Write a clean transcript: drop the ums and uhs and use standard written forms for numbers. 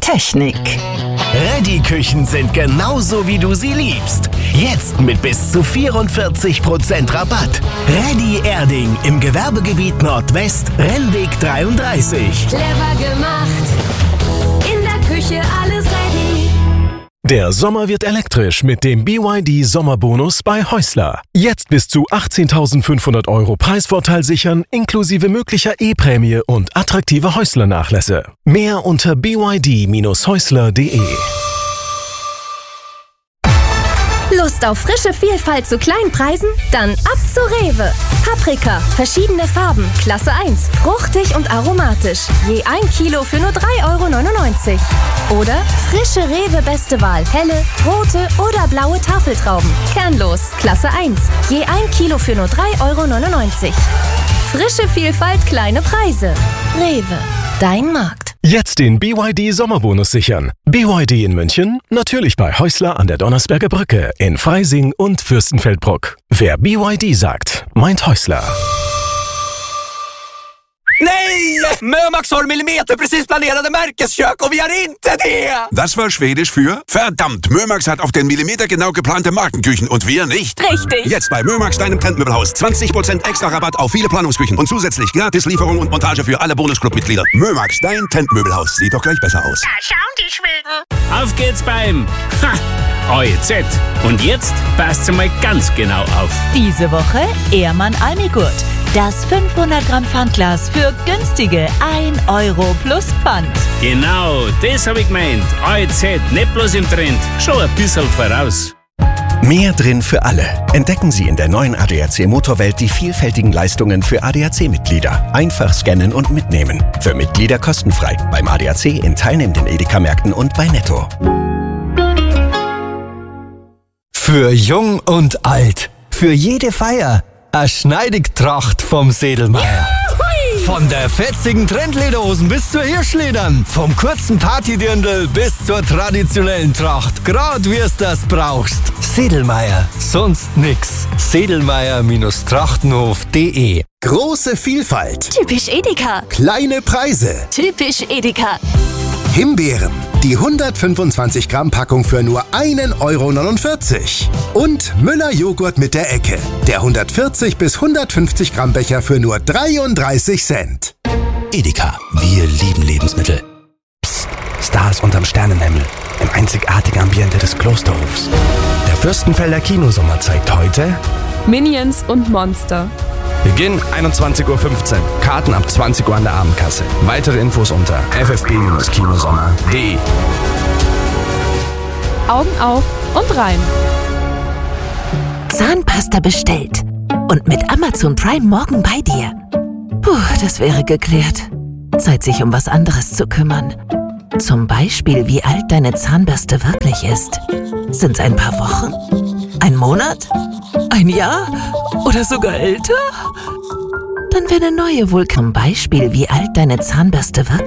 Technik. Reddy-Küchen sind genauso, wie du sie liebst. Jetzt mit bis zu 44% Rabatt. Reddy Erding im Gewerbegebiet Nordwest, Rennweg 33. Clever gemacht. In der Küche alles ready. Der Sommer wird elektrisch mit dem BYD Sommerbonus bei Häusler. Jetzt bis zu 18.500 € Preisvorteil sichern, inklusive möglicher E-Prämie und attraktive Häusler-Nachlässe. Mehr unter byd-häusler.de. Lust auf frische Vielfalt zu kleinen Preisen? Dann ab zu Rewe. Paprika, verschiedene Farben, Klasse 1, fruchtig und aromatisch. Je 1 Kilo für nur 3,99 €. Oder frische Rewe Beste Wahl, helle, rote oder blaue Tafeltrauben. Kernlos, Klasse 1, je 1 Kilo für nur 3,99 €. Frische Vielfalt, kleine Preise. Rewe, dein Markt. Jetzt den BYD Sommerbonus sichern. BYD in München, natürlich bei Häusler an der Donnersberger Brücke, in Freising und Fürstenfeldbruck. Wer BYD sagt, meint Häusler. Nej! Mömax har millimeterprecis planerade Märkeskök och vi har inte det! Das war Schwedisch für verdammt, Mömax hat auf den Millimeter genau geplante Markenküchen und wir nicht. Richtig. Jetzt bei Mömax, deinem Trendmöbelhaus. 20% extra Rabatt auf viele Planungsküchen und zusätzlich gratis Lieferung und Montage für alle Bonusclub-Mitglieder. Mömax, dein Trendmöbelhaus. Sieht doch gleich besser aus. Da schauen die Schweden. Auf geht's beim AEZ. Und jetzt passt mal ganz genau auf. Diese Woche Ehrmann Almigurt. Das 500 Gramm Pfandglas für günstige 1 € plus Pfand. Genau, das hab ich gemeint. AEZ, nicht bloß im Trend, schon ein bisschen voraus. Mehr drin für alle. Entdecken Sie in der neuen ADAC Motorwelt die vielfältigen Leistungen für ADAC-Mitglieder. Einfach scannen und mitnehmen. Für Mitglieder kostenfrei. Beim ADAC in teilnehmenden Edeka-Märkten und bei Netto. Für jung und alt. Für jede Feier. Eine Schneidigtracht vom Sedelmeier. Von der fetzigen Trendlederhosen bis zur Hirschledern. Vom kurzen Partydirndl bis zur traditionellen Tracht. Grad wie es das brauchst. Sedelmeier. Sonst nix. Sedelmeier-trachtenhof.de. Große Vielfalt. Typisch Edeka. Kleine Preise. Typisch Edeka. Himbeeren. Die 125 Gramm Packung für nur 1,49 €. Und Müller Joghurt mit der Ecke. Der 140 bis 150 Gramm Becher für nur 33 Cent. Edeka. Wir lieben Lebensmittel. Psst. Stars unterm Sternenhimmel. Im einzigartigen Ambiente des Klosterhofs. Der Fürstenfelder Kinosommer zeigt heute Minions und Monster. Beginn 21:15 Uhr. Karten ab 20 Uhr an der Abendkasse. Weitere Infos unter ffb-kinosommer.de. Augen auf und rein. Zahnpasta bestellt. Und mit Amazon Prime morgen bei dir. Puh, das wäre geklärt. Zeit, sich um was anderes zu kümmern. Zum Beispiel, wie alt deine Zahnbürste wirklich ist. Sind's ein paar Wochen? Ein Monat? Ein Jahr? Oder sogar älter? Dann wäre eine neue wohl. Zum Beispiel, wie alt deine Zahnbürste wirklich